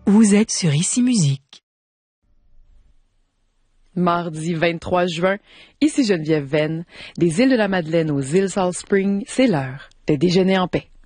Vous êtes sur Ici Musique. Mardi 23 juin, ici Geneviève Venn, des îles de la Madeleine aux îles Salt Spring, c'est l'heure de déjeuner en paix.